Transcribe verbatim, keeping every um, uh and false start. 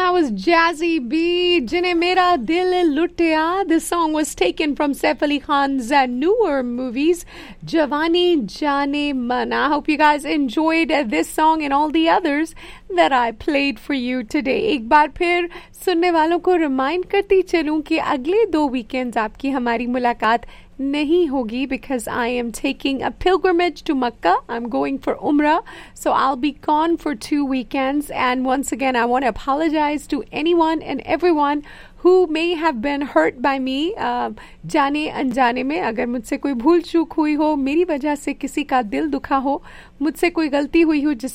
that was Jazzy B, Jine Mera Dil Lutya. This song was taken from Saif Ali Khan's uh, newer movies, Jawani Jane Man. I hope you guys enjoyed uh, this song and all the others that I played for you today. एक बार फिर सुनने वालों को remind करती चलूं कि अगले दो वीकेंड्स आपकी हमारी मुलाकात नहीं होगी because I am taking a pilgrimage to Makkah. I'm going for Umrah, so I'll be gone for two weekends. And once again, I want to apologize to anyone and everyone who may have been hurt by me. Uh, जाने अनजाने में अगर मुझसे कोई भूल चूक हुई हो, मेरी वजह से किसी का दिल दुखा हो, मुझसे कोई गलती हुई हो जिस